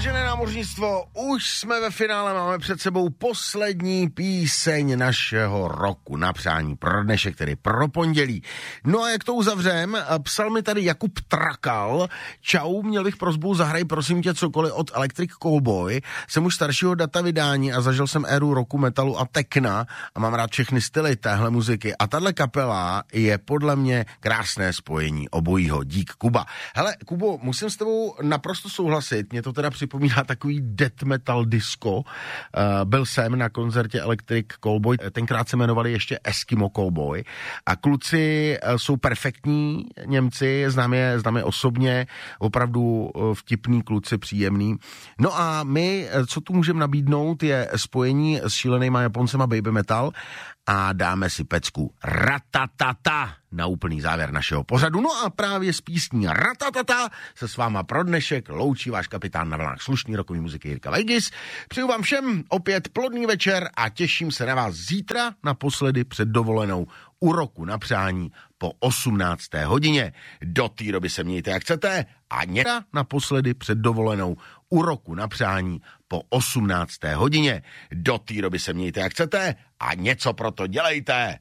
Vážené námořnictvo, už jsme ve finále, máme před sebou poslední píseň našeho roku na přání pro dnešek, tedy pro pondělí. No a jak to uzavřem, psal mi tady Jakub Trakal: čau, měl bych prosbu, zahraj prosím tě cokoliv od Electric Callboy. Jsem už staršího data vydání a zažil jsem éru roku, metalu a techna a mám rád všechny styly téhle muziky. A tahle kapela je podle mě krásné spojení obojího. Dík, Kuba. Hele, Kubo, musím s tebou naprosto souhlasit, mě to teda připomíná takový death metal disco. Byl jsem na koncertě Electric Callboy, tenkrát se jmenovali ještě Eskimo Callboy a kluci jsou perfektní Němci, znám je osobně, opravdu vtipný kluci, příjemný. No a my, co tu můžeme nabídnout, je spojení s šílenýma Japoncema baby metal a dáme si pecku Ratatata na úplný závěr našeho pořadu. No a právě s písní Ratatata se s váma pro dnešek loučí váš kapitán na vlnách slušný rokový muziky Jirka Veigis. Přeju vám všem opět plodný večer a těším se na vás zítra naposledy před dovolenou u roku na přání po 18. hodině. Do té doby se mějte jak chcete a někdy naposledy před dovolenou u roku na přání po 18. hodině. Do té doby se mějte jak chcete a něco pro to dělejte.